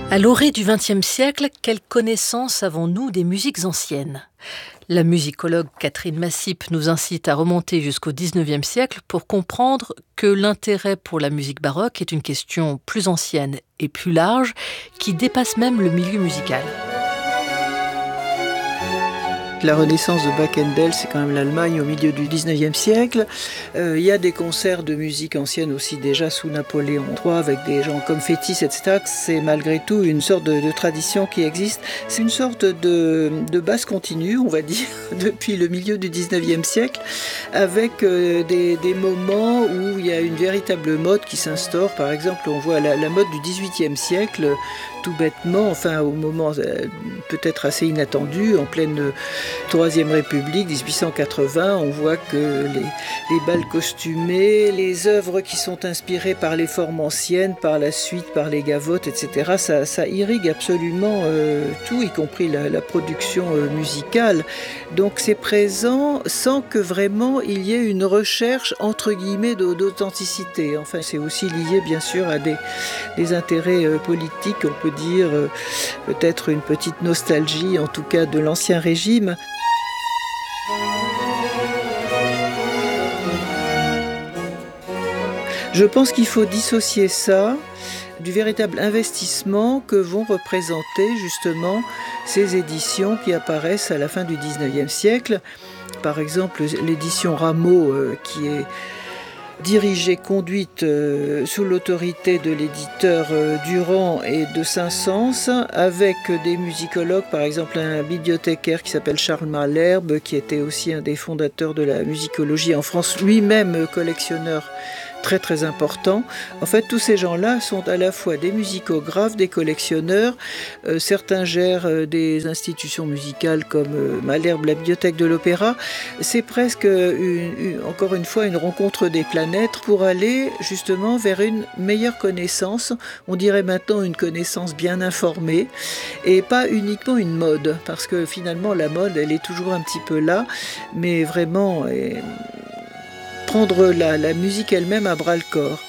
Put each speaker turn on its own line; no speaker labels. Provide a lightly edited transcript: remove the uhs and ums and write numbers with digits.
À l'orée du XXe siècle, quelle connaissance avons-nous des musiques anciennes ? La musicologue Catherine Massip nous incite à remonter jusqu'au XIXe siècle pour comprendre que l'intérêt pour la musique baroque est une question plus ancienne et plus large qui dépasse même le milieu musical.
La renaissance de Bach and Bell, c'est quand même l'Allemagne au milieu du 19e siècle. Il y a des concerts de musique ancienne aussi déjà sous Napoléon III avec des gens comme Fétis, etc. C'est malgré tout une sorte de tradition qui existe. C'est une sorte de basse continue, on va dire, depuis le milieu du 19e siècle, avec des moments où il y a une véritable mode qui s'instaure. Par exemple, on voit la mode du 18e siècle, tout bêtement, enfin au moment peut-être assez inattendu, en pleine Troisième République, 1880, on voit que les bals costumés, les œuvres qui sont inspirées par les formes anciennes, par la suite, par les gavottes, etc., ça irrigue absolument tout, y compris la production musicale. Donc c'est présent sans que vraiment il y ait une recherche, entre guillemets, d'authenticité. Enfin, c'est aussi lié, bien sûr, à des intérêts politiques, on peut dire, peut-être une petite nostalgie, en tout cas, de l'Ancien Régime. Je pense qu'il faut dissocier ça du véritable investissement que vont représenter justement ces éditions qui apparaissent à la fin du 19e siècle. Par exemple, l'édition Rameau qui est dirigée, conduite sous l'autorité de l'éditeur Durand et de Saint-Saëns, avec des musicologues, par exemple un bibliothécaire qui s'appelle Charles Malherbe, qui était aussi un des fondateurs de la musicologie en France, lui-même collectionneur très très important. En fait, tous ces gens-là sont à la fois des musicographes, des collectionneurs. Certains gèrent des institutions musicales comme Malherbe, la bibliothèque de l'Opéra. C'est presque, encore une fois, une rencontre des planètes pour aller justement vers une meilleure connaissance. On dirait maintenant une connaissance bien informée et pas uniquement une mode, parce que finalement la mode, elle est toujours un petit peu là, mais vraiment prendre la musique elle-même à bras-le-corps.